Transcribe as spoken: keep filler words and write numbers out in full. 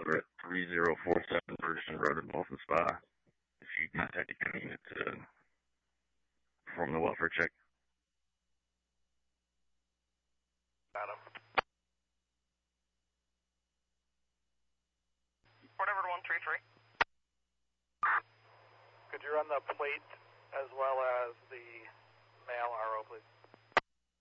We're at three zero four seven Ferguson Road in Boston Spa. If you contact the county unit to perform the welfare check. Adam. Port Edward one three three. Could you run the plate as well as the male R O, please?